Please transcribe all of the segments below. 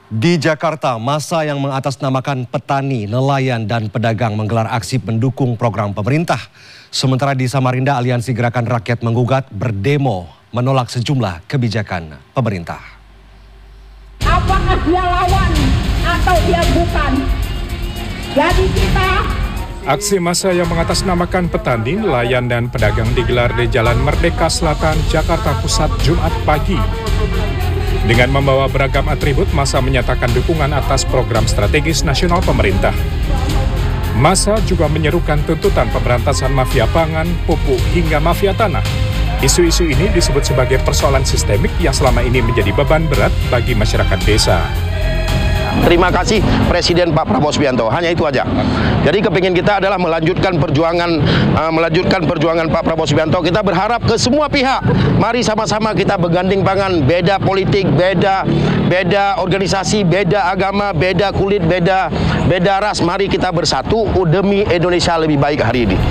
Di Jakarta, massa yang mengatasnamakan petani, nelayan, dan pedagang menggelar aksi mendukung program pemerintah. Sementara di Samarinda, Aliansi Gerakan Rakyat Menggugat berdemo menolak sejumlah kebijakan pemerintah. Apakah dia lawan atau dia bukan? Jadi kita... Aksi massa yang mengatasnamakan petani, nelayan, dan pedagang digelar di Jalan Merdeka Selatan, Jakarta Pusat, Jumat pagi. Dengan membawa beragam atribut, massa menyatakan dukungan atas program strategis nasional pemerintah. Massa juga menyerukan tuntutan pemberantasan mafia pangan, pupuk, hingga mafia tanah. Isu-isu ini disebut sebagai persoalan sistemik yang selama ini menjadi beban berat bagi masyarakat desa. Terima kasih Presiden Pak Prabowo Subianto, hanya itu aja. Jadi kepingin kita adalah melanjutkan perjuangan Pak Prabowo Subianto. Kita berharap ke semua pihak, mari sama-sama kita berganding tangan, beda politik, beda organisasi, beda agama, beda kulit, beda ras. Mari kita bersatu demi Indonesia lebih baik hari ini.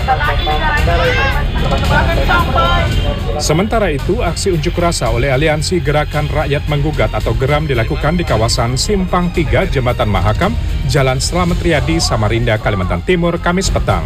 Sementara itu, aksi unjuk rasa oleh Aliansi Gerakan Rakyat Menggugat atau GERAM dilakukan di kawasan Simpang 3 Jembatan Mahakam, Jalan Slamet Riyadi, Samarinda, Kalimantan Timur, Kamis petang.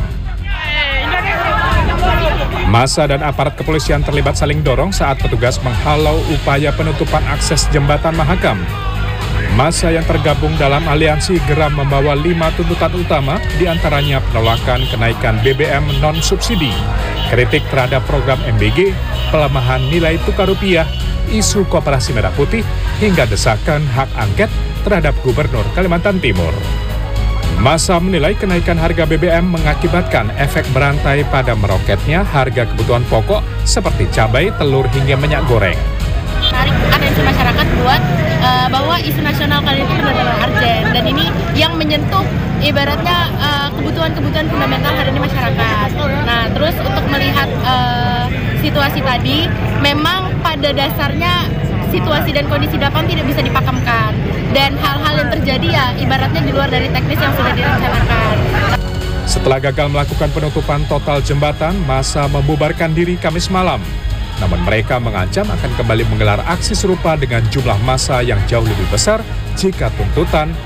Massa dan aparat kepolisian terlibat saling dorong saat petugas menghalau upaya penutupan akses Jembatan Mahakam. Massa yang tergabung dalam aliansi GERAM membawa 5 tuntutan utama, diantaranya penolakan kenaikan BBM non-subsidi, kritik terhadap program MBG, pelemahan nilai tukar rupiah, isu Koperasi Merah Putih, hingga desakan hak angket terhadap Gubernur Kalimantan Timur. Massa menilai kenaikan harga BBM mengakibatkan efek berantai pada meroketnya harga kebutuhan pokok seperti cabai, telur, hingga minyak goreng. Menarik atensi masyarakat buat bahwa isu nasional kali ini benar-benar urgent, dan ini yang menyentuh ibaratnya kebutuhan-kebutuhan fundamental hari ini masyarakat. Nah, terus untuk melihat situasi tadi, memang pada dasarnya situasi dan kondisi di lapangan tidak bisa dipakemkan, dan hal-hal yang terjadi ya ibaratnya di luar dari teknis yang sudah direncanakan. Setelah gagal melakukan penutupan total jembatan, massa membubarkan diri Kamis malam. Namun mereka mengancam akan kembali menggelar aksi serupa dengan jumlah massa yang jauh lebih besar jika tuntutan